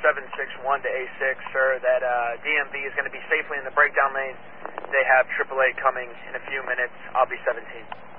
761 to A6, sir, that DMV is going to be safely in the breakdown lane. They have AAA coming in a few minutes. I'll be 17.